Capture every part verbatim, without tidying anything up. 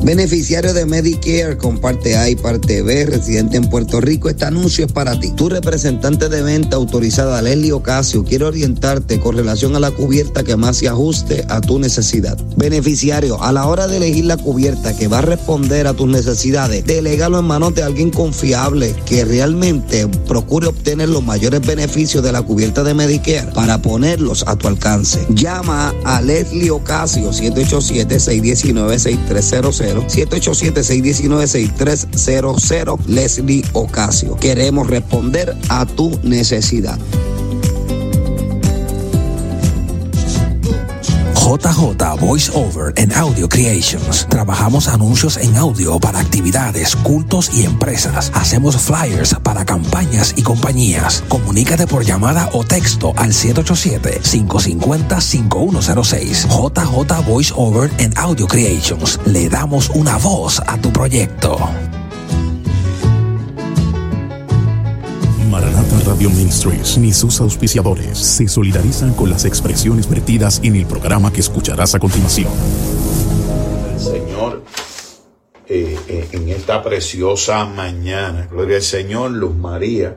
Beneficiario de Medicare con parte A y parte B, residente en Puerto Rico, este anuncio es para ti. Tu representante de venta autorizada, Leslie Ocasio, quiere orientarte con relación a la cubierta que más se ajuste a tu necesidad. Beneficiario, a la hora de elegir la cubierta que va a responder a tus necesidades, delégalo en manos de alguien confiable que realmente procure obtener los mayores beneficios de la cubierta de Medicare para ponerlos a tu alcance. Llama a Leslie Ocasio, siete ocho siete, seis uno nueve, seis tres cero cero, siete ocho siete, seis uno nueve, seis tres cero cero, Leslie Ocasio. Queremos responder a tu necesidad. J J Voice Over and Audio Creations. Trabajamos anuncios en audio para actividades, cultos y empresas. Hacemos flyers para campañas y compañías. Comunícate por llamada o texto al siete ocho siete, cinco cinco cero, cinco uno cero seis. J J Voice Over and Audio Creations. Le damos una voz a tu proyecto. Maranatha Radio Ministries ni sus auspiciadores se solidarizan con las expresiones vertidas en el programa que escucharás a continuación. El Señor eh, eh, en esta preciosa mañana, gloria al Señor. Luz María,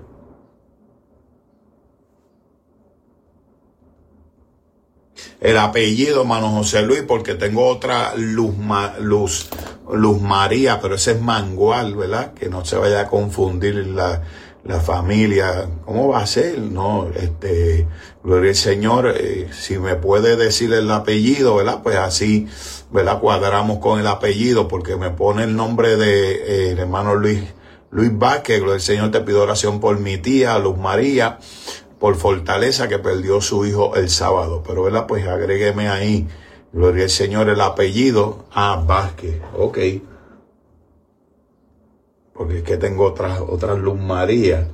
el apellido, hermano José Luis, porque tengo otra Luz, Luz, Luz María, pero ese es Mangual, ¿verdad? Que no se vaya a confundir la La familia, ¿cómo va a ser? No, este, gloria al Señor, eh, si me puede decir el apellido, ¿verdad? Pues así, ¿verdad? Cuadramos con el apellido, porque me pone el nombre de eh, el hermano Luis, Luis Vázquez. Gloria al Señor, te pido oración por mi tía, Luz María, por Fortaleza, que perdió su hijo el sábado. Pero, ¿verdad? Pues agrégueme ahí, gloria al Señor, el apellido. Ah, Vázquez, ok. Porque es que tengo otras, otras Luz María.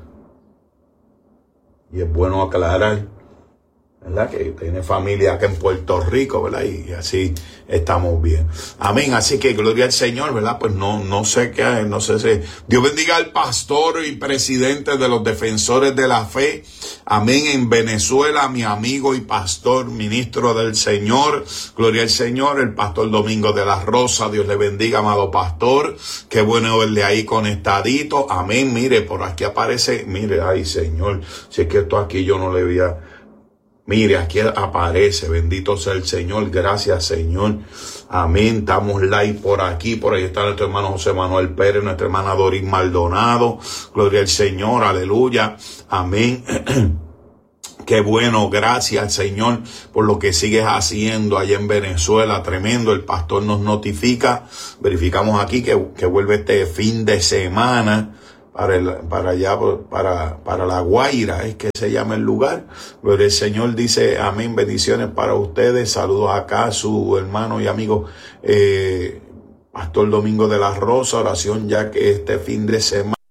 Y es bueno aclarar, ¿verdad? Que tiene familia acá en Puerto Rico, ¿verdad? Y así estamos bien. Amén. Así que gloria al Señor, ¿verdad? Pues no, no sé qué, no sé si... Dios bendiga al pastor y presidente de los defensores de la fe. Amén. En Venezuela, mi amigo y pastor, ministro del Señor. Gloria al Señor, el pastor Domingo de la Rosa. Dios le bendiga, amado pastor. Qué bueno verle ahí conectadito. Amén. Mire, por aquí aparece, mire, ay Señor, si es que esto aquí yo no le veía. Mire, aquí aparece, bendito sea el Señor, gracias Señor, amén. Estamos live por aquí, por ahí está nuestro hermano José Manuel Pérez, nuestra hermana Doris Maldonado, gloria al Señor, aleluya, amén. Qué bueno, gracias Señor por lo que sigues haciendo allá en Venezuela, tremendo. El pastor nos notifica, verificamos aquí que, que vuelve este fin de semana para el, para allá, para, para La Guaira, es que se llama el lugar. Pero el Señor dice, amén, bendiciones para ustedes. Saludos acá a su hermano y amigo, eh, Pastor Domingo de la Rosa. Oración ya que este fin de semana